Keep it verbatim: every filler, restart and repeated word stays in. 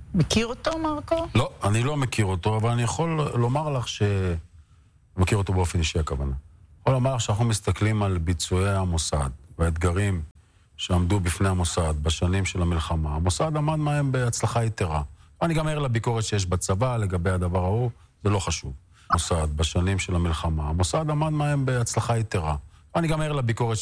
מכיר אותו, מרקו? לא, אני לא מכיר אותו, אבל אני יכול לומר לך ש... מכיר אותו באופן אישי הכוונה. יכול לומר לך שאנחנו מסתכלים על ביצועי המוסד והאתגרים שעמדו בפני המוסד בשנים של המלחמה. המוסד עמד מהם בהצלחה יתרה. אני גם ער לביקורת שיש בצבא לגבי הדבר ההוא, זה לא חשוב. המוסד בשנים של המלחמה, המוסד עמד מהם בהצלחה יתרה. אני גם ער לביקורת